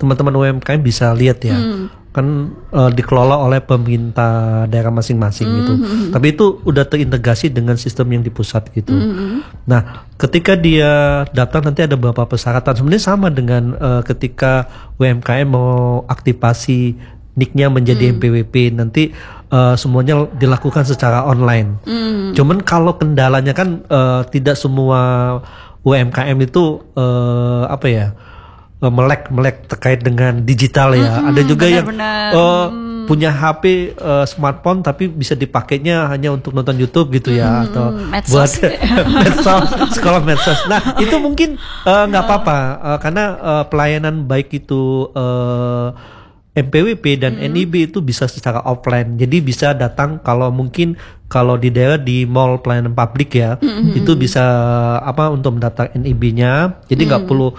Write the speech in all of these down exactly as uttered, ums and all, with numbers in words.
teman-teman U M K M bisa lihat ya. Hmm. Kan uh, dikelola oleh pemerintah daerah masing-masing mm-hmm. gitu. Tapi itu udah terintegrasi dengan sistem yang di pusat gitu. Mm-hmm. Nah, ketika dia daftar nanti ada beberapa persyaratan. Sebenarnya sama dengan uh, ketika U M K M mau aktivasi N I K-nya menjadi mm. M P W P, nanti uh, semuanya dilakukan secara online. Mm. Cuman kalau kendalanya kan uh, tidak semua U M K M itu uh, apa ya? melek-melek terkait dengan digital ya. Mm-hmm, ada juga yang uh, mm. punya H P uh, smartphone tapi bisa dipakainya hanya untuk nonton YouTube gitu ya, mm-hmm. atau medsos. Buat medsos, sekolah medsos. Nah itu mungkin nggak uh, apa-apa uh, karena uh, pelayanan baik itu uh, M P W P dan mm-hmm. N I B itu bisa secara offline. Jadi bisa datang kalau mungkin kalau di daerah di mall pelayanan publik ya, mm-hmm. itu bisa apa untuk mendaftar N I B-nya. Jadi nggak mm-hmm. perlu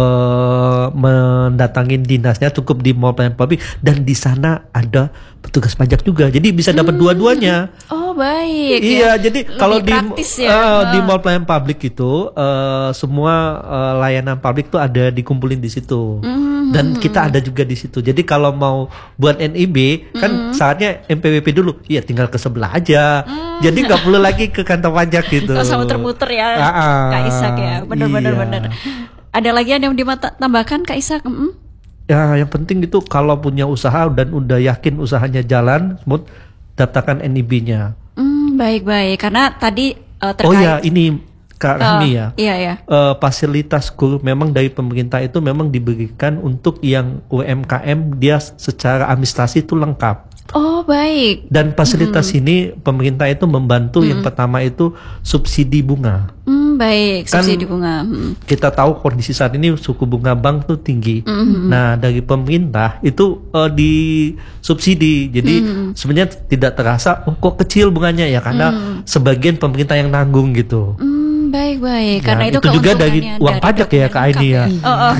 Uh, mendatangin dinasnya, cukup di mall pelayanan publik dan di sana ada petugas pajak juga, jadi bisa dapat hmm. dua-duanya. Oh baik. Iya, ya. Jadi kalau di ya. uh, di mall pelayanan publik itu uh, semua uh, layanan publik tuh ada dikumpulin di situ hmm. dan kita ada juga di situ. Jadi kalau mau buat N I B kan hmm. saatnya M P W P dulu, iya tinggal ke sebelah aja. Hmm. Jadi nggak perlu lagi ke kantor pajak gitu. Nggak usah muter-muter ya, uh-uh. Kak Ishak ya, benar-benar iya. benar. Ada lagi ada yang ditambahkan Kak Ishak? Mm-hmm. Ya yang penting itu kalau punya usaha dan udah yakin usahanya jalan, smooth, daftarkan N I B-nya. Mm, baik-baik, karena tadi uh, terkait. Oh ya ini Kak Rahmi uh, ya. Iya ya. Uh, fasilitas kur memang dari pemerintah itu memang diberikan untuk yang U M K M dia secara administrasi itu lengkap. Oh baik. Dan fasilitas mm-hmm. ini pemerintah itu membantu mm-hmm. yang pertama itu subsidi bunga. Mm, baik, subsidi kan bunga. Mm. Kita tahu kondisi saat ini suku bunga bank tuh tinggi. Mm-hmm. Nah dari pemerintah itu uh, di subsidi. Jadi mm-hmm. sebenarnya tidak terasa oh kok kecil bunganya ya karena mm. sebagian pemerintah yang nanggung gitu. Mm. Baik-baik, karena nah, itu, itu juga dari uang dari pajak ya Kak ini ya. Oh, oh.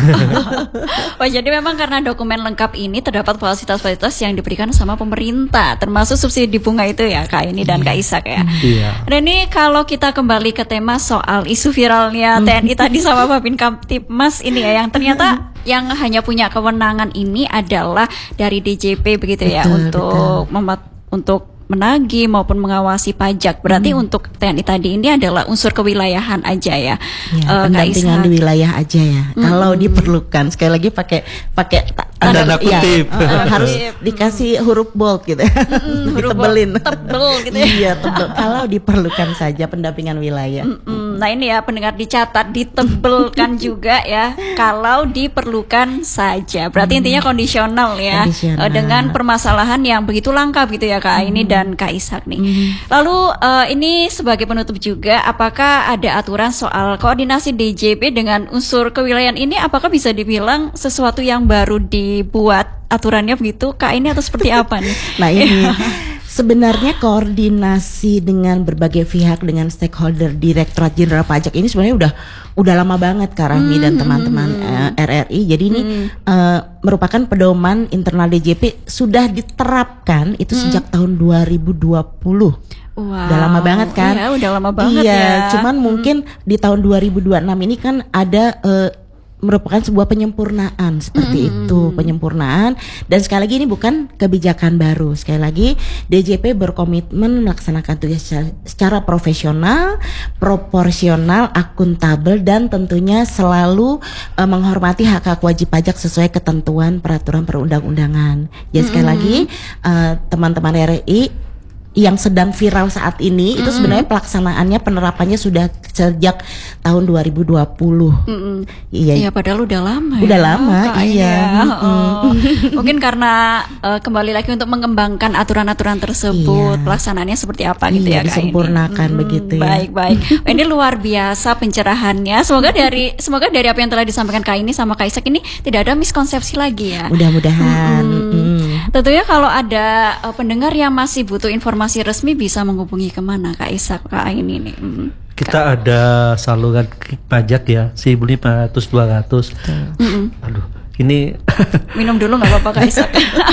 Oh, jadi memang karena dokumen lengkap ini terdapat fasilitas-fasilitas yang diberikan sama pemerintah, termasuk subsidi bunga itu ya Kak ini dan Kak Ishak ya. Iya. Dan ini kalau kita kembali ke tema soal isu viralnya T N I tadi sama Babin Kamtipmas ini ya, yang ternyata yang hanya punya kewenangan ini adalah dari D J P begitu ya, betul, untuk membuat untuk menagih maupun mengawasi pajak. Berarti hmm. untuk T N I tadi ini adalah unsur kewilayahan aja ya. Ya uh, pendampingan di wilayah aja ya. Hmm. Kalau diperlukan, sekali lagi pakai pakai tanda kutip. Ya, uh, harus dikasih huruf bold gitu. Hmm, ditebelin. Tebel gitu ya. Iya, tebel. Kalau diperlukan saja pendampingan wilayah. Hmm, nah ini ya pendengar dicatat, ditebelkan juga ya. Kalau diperlukan saja. Berarti hmm. intinya kondisional ya. Kondisional. Dengan permasalahan yang begitu langka gitu ya Kak ini hmm. dan Kak Ishak nih. Mm. Lalu uh, ini sebagai penutup juga, apakah ada aturan soal koordinasi D J P dengan unsur kewilayahan ini? Apakah bisa dibilang sesuatu yang baru dibuat aturannya begitu Kak ini atau seperti apa nih? Nah ini sebenarnya koordinasi dengan berbagai pihak dengan stakeholder Direktorat Jenderal Pajak ini sebenarnya udah udah lama banget Kak Rahmi hmm, dan teman-teman uh, R R I. Jadi ini hmm. uh, merupakan pedoman internal D J P sudah diterapkan itu hmm. sejak tahun dua ribu dua puluh. Wow. Udah lama banget kan? Iya, udah lama banget iya, ya. Cuman hmm. mungkin di tahun dua ribu dua puluh enam ini kan ada uh, merupakan sebuah penyempurnaan seperti mm-hmm. itu, penyempurnaan, dan sekali lagi ini bukan kebijakan baru. Sekali lagi D J P berkomitmen melaksanakan tugas secara, secara profesional, proporsional, akuntabel, dan tentunya selalu uh, menghormati hak hak wajib pajak sesuai ketentuan peraturan perundang-undangan. Jadi mm-hmm. sekali lagi uh, teman-teman R R I yang sedang viral saat ini mm-hmm. itu sebenarnya pelaksanaannya penerapannya sudah sejak tahun dua ribu dua puluh. Mm-hmm. Iya. Iya, padahal udah lama. Udah ya, lama, iya. Ya. Oh. Mungkin karena uh, kembali lagi untuk mengembangkan aturan-aturan tersebut, iya. pelaksanaannya seperti apa gitu iya, ya Kak ini. Disempurnakan mm-hmm. begitu ya. Baik-baik. Ini luar biasa pencerahannya. Semoga dari semoga dari apa yang telah disampaikan Kak ini sama Kak Ishak ini tidak ada miskonsepsi lagi ya. Mudah-mudahan. Mm-hmm. Mm. Tentunya kalau ada uh, pendengar yang masih butuh informasi Informasi resmi bisa menghubungi kemana Kak Ishak Kak ini nih? Hmm. Kita Kak. Ada saluran pajak ya seribu lima ratus dua ratus. Mm-mm. Aduh, ini minum dulu nggak apa-apa Kak Ishak.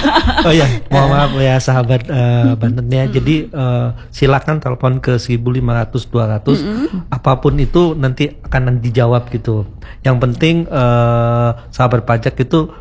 Oh ya, mohon maaf ya sahabat uh, Bantennya. Mm-hmm. Jadi uh, silakan telepon ke seribu lima ratus dua ratus. Mm-hmm. Apapun itu nanti akan dijawab gitu. Yang penting uh, sahabat pajak itu